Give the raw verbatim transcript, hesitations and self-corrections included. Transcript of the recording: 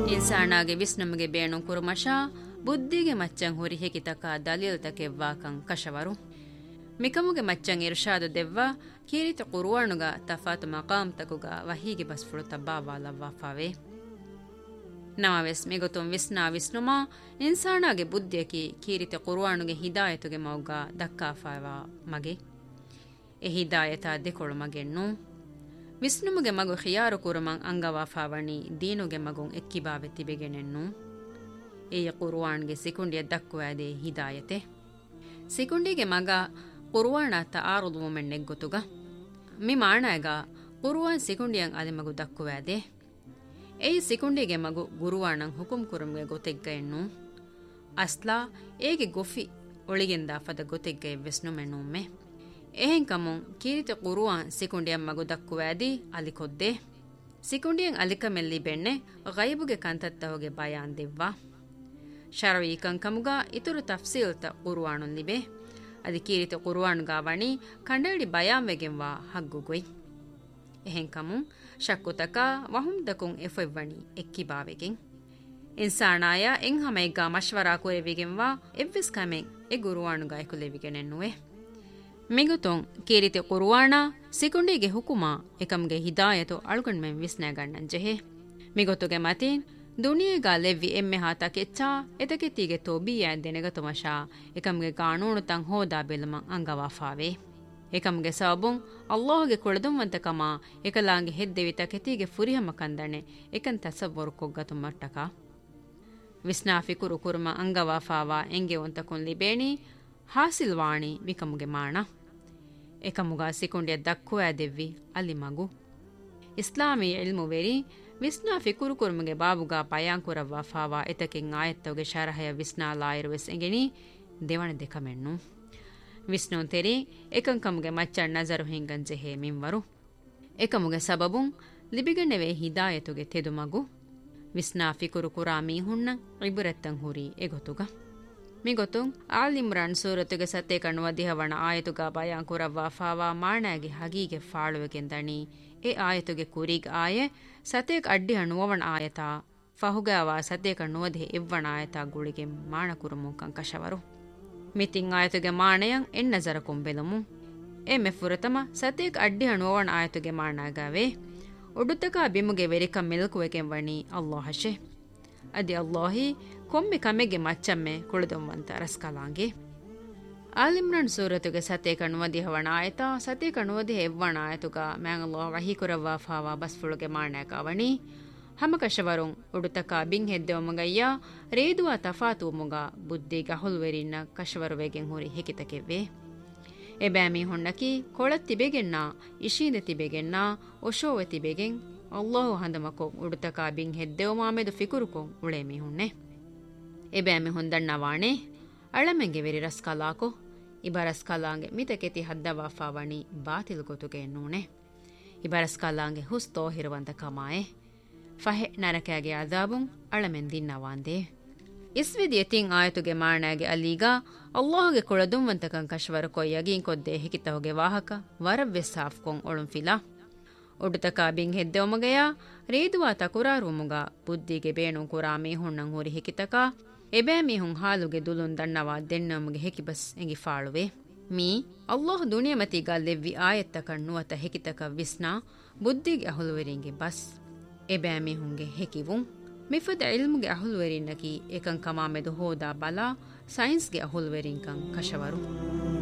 ಇನ್ಸಾನಾಗೆ ವಿಸ್ನಮಗೆ ಬೇಣು ಕುರುಮಶ ಬುದ್ಧಿಗೆ ಮಚ್ಚಂ ಹುರಿ ಹೆಕಿತಕ ದಲೀಲ್ ತಕೆವ್ವಾಕಂ ಕಶವರು ಮಿಕಮುಗೆ ಮಚ್ಚಂ ಇರ್ಷಾದು ದೆವ್ವ ಕೀರಿತ ಕುರುವಾಣುಗ ತಫಾತು ಮಕಾಮ್ ತಕುಗ ವಹೀಗೆ ಬಸ್ಫುಳು ತಬ್ಬಾವಾಲವ್ವಾಫಾವೆ ನಮವೆಸ್ ಮಿಗೊತುಂ ವಿಸ್ನಾ ವಿಸ್ನುಮಾ ಇನ್ಸಾನಾಗೆ ಬುದ್ಧಿಯಕಿ ಕೀರಿತ ಕುರುವಾಣುಗೆ ಹಿದಾಯತುಗೆ ಮೌಗ ದಕ್ಕಾಫಾವಾ ಮಗೆ ಎ ಹಿದಾಯತ ದೆಕೊಳು ಮಗೆಣ್ಣು ವಿಸ್ನುಮುಗೆ ಮಗು ಖಿಯಾರು ಕುರುಮಂ ಅಂಗವಾಫಾವಣಿ ದೀನುಗೆ ಮಗುಂ ಎಕ್ಕಿಬಾವೆ ತಿಬೆಗೆನೆನ್ನು ಏಯ ಕುರುವಾಣ್ಗೆ ಸಿಕುಂಡಿಯ ದಕ್ಕುವಾದೆ ಹಿದಾಯತೆ ಸಿಕುಂಡಿಗೆ ಮಗ ಕುರುವಾಣ ತಾರುದು ಮೊಮೆಣ್ಣೆ ಗೊತ್ತುಗ ಮಿ ಮಾಣಾಗ ಕುರುವಾನ್ ಸಿಕುಂಡಿಯಂ ಅದೆ ಮಗು ದಕ್ಕುವಾದೆ ಏಯ್ ಸಿಕುಂಡಿಗೆ ಮಗು ಗುರುವಾಣಂ ಹುಕುಂ ಕುರುಮ್ಗೆ ಗೊತೆಗ್ಗ ಎನ್ನು ಅಸ್ಲಾ ಏಗೆ ಗೊಫಿ ಒಳಿಗೆಂದ ಫದ ಗೊತೆಗ್ಗ ಎವ್ವೆಸ್ನು ಮೆಣ್ಣುಮ್ಮೆ එහෙන් කමුන් කීරිත කුරුවාන් සිකුණ්ඩියන් මගු දක්කුවෑදී අලිකොද්දේ සිකුණ්ඩියන් අලිකමෙල්ලි බෙන්නේ ගයිබුගේ කන්තත්තවගේ බයාන් දෙව්වා ශරවීකන් කමුගා ඉතුරු තෆ්සීල්ත කුරුවානුන් ලිබේ අදි කීරිත කුරුවානුගා වණී කණ්ඩවිඩි බයාන් වෙගෙන්වා හග්ගුගොයි එහෙන් කමුන් ශක්කුතකා වහුම් දකුන් එෆෙව්වණී එක්කිබාවෙගෙන් ඉන්සානාය එන් හමයිගා මශ්වරා කුරෙවිගෙන්වා එව්විස් කමෙන් එ ගුරුවානුගා එකුලෙවිගෙනෙන්නුවේ ಮಿಗುತೊಂ ಕೀರಿತೆ ಕುರುವಾಣ ಸಿಕುಂಡಿಗೆ ಹುಕುಮ ಎಕಮ್ಗೆ ಹಿದಾಯತು ಅಳ್ಕೊಂಡ್ಮೆನ್ ವಿಸ್ನಾಗಣ್ಣನ್ ಜೆಹೆ ಮಿಗೊತುಗೆ ಮತೀನ್ ದುನಿಯೆಗಾ ಲೆವ್ವಿ ಎಮ್ಮೆ ಹಾತ ಕೆಚ್ಚಾ ಎತಕೆತ್ತಿಗೆ ತೋಬಿಯಾ ದೆನೆಗತುಮಶಾ ಎಕಮ್ಗೆ ಕಾನೂನು ತಂ ಹೋದಾ ಬೆಲಮ ಅಂಗವಾಫಾವೆ ಎಕಮ್ಗೆ ಸಬುಂ ಅಲ್ಲಾಹ್ಗೆ ಕೊಳದುಂವಂತಕಮ ಎಕಲಾಂಗೆ ಹೆದ್ದೆವಿತ ಕೆತಿಗೆ ಫುರಿಹಮ ಕಂದಣೆ ಎಕನ್ ತಸವ್ವರು ಕೊಗ್ಗತು ಮಟ್ಟಕ ವಿಸ್ನಾಫಿ ಕುರು ಕುರುಮ ಅಂಗವಾಫಾವಾ ಎಂಗೆ ಒಂತಕುನ್ ಲಿಬೇಣಿ ಹಾಸಿಲ್ವಾಣಿ ಮಿಕಮುಗೆ ಮಾಣ ಎಕಮುಗ ಸಿಕುಂಡಿಯ ದಕ್ಕುವ ದೆವ್ವಿ ಅಲ್ಲಿ ಮಗು ಇಸ್ಲಾಮಿ ಇಲ್ಮು ವೆರಿ ವಿಸ್ನಾ ಫಿಕುರು ಕುರ್ಮುಗೆ ಬಾಬುಗ ಪಯಾಂಕುರವ್ವ ಫಾವಾ ಎತಕೆಂ ಆಯತ್ತವಗೆ ಶರಹಯ ವಿಸ್ನಾ ಲಾಯಿರುವೆಸ್ ಎಂಗೆನಿ ದೇವಣ ದೆಕಮೆಣ್ಣು ವಿಸ್ನೋನ್ ತೆರಿ ಎಕಂಕಮುಗೆ ಮಚ್ಚಣ್ ನಜರು ಹಿಂಗಂಜೆ ಹೇ ಮಿಂವರು ಎಕಮುಗೆ ಸಬಬುಂ ಲಿಬಿಗಣ್ಣೆವೆ ಹಿದಾಯತುಗೆ ತೆದು ಮಗು ವಿಸ್ನಾ ಫಿಕುರು ಕುರಾ ಮೀಹುಣ್ಣ ಇಬುರೆತ್ತಂ ಹುರಿ ಎಗೊತುಗ ಮಿಗೊತು ಆಲ್ ಇಮ್ರಾನ್ ಸೂರತುಗೆ ಸತ್ತೆ ಕಣ್ಣುವ ದಿಹವಣ ಆಯತುಗ ಬಯಾಂಕುರವ್ವ ಫಾವಾ ಮಾಣಾಗಿ ಹಗೀಗೆ ಫಾಳುವೆಗೆಂದಣಿ ಎ ಆಯತುಗೆ ಕುರಿಗ್ ಆಯೆ ಸತೆಗ್ ಅಡ್ಡಿ ಹಣ್ಣುವವಣ ಆಯತ ಫಹುಗಾವ ಸತ್ತೆ ಕಣ್ಣುವದೆ ಇವ್ವಣ ಆಯತ ಗುಳಿಗೆ ಮಾಣ ಕುರುಮು ಕಂಕಶವರು ಮಿತಿಂಗ್ ಆಯತುಗೆ ಮಾಣಯಂ ಎಣ್ಣಜರ ಕೊಂಬೆಲಮು ಎ ಮೆಫುರತಮ ಸತೆಗ್ ಅಡ್ಡಿ ಹಣ್ಣುವವಣ ಆಯತುಗೆ ಮಾಣಾಗವೆ ಒಡುತ್ತಕ ಬಿಮುಗೆ ವೆರಿಕ ಮೆಲ್ಕುವೆಗೆಂವಣಿ ಅಲ್ಲಾಹಶೆ ಅದಿ ಅಲ್ಲಾಹಿ ಕೊಮ್ಮೆ ಕಮೆಗೆ ಮಚ್ಚಮ್ಮೆ ಕುಳಿದೊಂವಂತ ರಸ್ಕಲಾಂಗೆ ಆಲಿಮ್ರನ್ ಸೂರತುಗೆ ಸತೆ ಕಣ್ಣುವದಿ ಹವಣ ಆಯತ ಸತೆ ಕಣ್ಣುವದಿ ಹೆವ್ವಣ ಆಯತುಗ ಮ್ಯಾಂಗಲ್ಲೋ ವಹೀಕುರವ್ವ ಫಾವಾ ಬಸ್ಫುಳುಗೆ ಮಾಣ್ಯಾಕ ಅವಣಿ ಹಮಕಶವರುಂ ಉಡುತಕ ಬಿಂಗ್ ಹೆದ್ದೆವಮಗಯ್ಯ ರೇದುವ ತಫಾತು ಮುಗ ಬುದ್ಧಿಗ ಹುಲ್ವೆರಿನ್ನ ಕಶವರುವೆಗೆಂ ಹುರಿ ಹೆಕಿತಕೆವ್ವೆ ಎಬ್ಯಾಮಿ ಹೊಣ್ಣಕಿ ಕೊಳತ್ತಿಬೆಗೆನ್ನ ಇಶೀದೆ ತಿಬೆಗೆನ್ನ ಒಶೋವೆ ತಿಬೆಗೆಂ ಅಲ್ಲಾಹು ಹಂದಮಕೊ ಉಡುತಕ ಬಿಂಗ್ ಹೆದ್ದೆವ ಮಾಮೆದು ಫಿಕುರುಕೊಂ ಉಳೆ ಮಿಹುಣ್ಣೆ ಎಬ್ಯಾಮಿ ಹೊಂದಣ್ಣವಾಣೆ ಅಳಮೆಂಗೆ ವೆರಿ ರಸ್ಕಲಾಕೊ ಇಬರಸ್ಕಲಾಂಗೆ ಮಿತಕೆತಿ ಹದ್ದವಾಫಾವಣಿ ಬಾತಿಲ್ ಗೊತುಗೆ ಎನ್ನೂಣೆ ಇಬರಸ್ಕಲಾಂಗೆ ಹುಸ್ ತೋಹಿರುವಂತ ಕಮಾಯೆ ಫಹೆ ನರಕಾಗೆ ಅದಾಬುಂ ಅಳಮೆನ್ ದಿನ್ನವಾಂದೆ ಇಸ್ವಿದಿ ಎತಿಂ ಆಯತುಗೆ ಮಾಣಾಗೆ ಅಲೀಗ ಅಲ್ಲಾಹುಗೆ ಕೊಳದುಂವಂತಕಂ ಕಶ್ವರ ಕೊಯ್ಯಗಿಂ ಕೊದ್ದೆ ಹಿಕಿತಹುಗೆ ವಾಹಕ ವರವ್ವೆ ಸಾಫ್ಕೊಂ ಒಳುಂ ಫಿಲಾ ಒಡುತಕ ಬಿಂಗ್ ಹೆದ್ದೆವಮಗಯ ರೇದುವಾ ತಕುರಾರುಮುಗ ಬುದ್ಧಿಗೆ ಬೇಣು ಕುರಾ ಮೀಹುಣ್ಣಂ ಹುರಿ ಹಿಕಿತಕ ಎಬෑ ಮೀಹುಂ ಹಾಲುಗೆ ದುಲುನ್ ದಣ್ಣವಾ ದೆನ್ನಮುಗೆ ಹೆಕಿಬಸ್ ಎಂಗಿ ಫಾಳುವೆ ಮೀ ಅಲ್ಲಾಹ್ ದುನಿಯಮತಿಗ ಲೆವ್ವಿ ಆಯತ್ತಕಣ್ ನುವತ ಹೆಕಿತಕ ವಿಸ್ನಾ ಬುದ್ಧಿಗೆ ಅಹುಲುವೆರಿಂಗೆ ಬಸ್ ಎಬෑ ಮೀಹುಂಗೆ ಹೆಕಿವುಂ ಮಿಫದ ಇಲ್ಮುಗೆ ಅಹುಲುವೆರಿನ್ನಕಿ ಏಕಂ ಕಮಾಮೆದು ಹೋದಾ ಬಲಾ ಸೈನ್ಸ್ಗೆ ಅಹುಲುವೆರಿಂಕಂ ಕಶವರು